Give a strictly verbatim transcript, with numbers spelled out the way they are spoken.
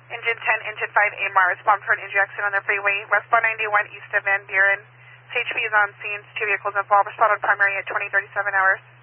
Engine ten, Engine five, A M R, respond for an injury accident on the freeway. Westbound ninety-one east of Van Buren. C H P is on scene. Two vehicles involved. Respond on primary at twenty thirty-seven hours.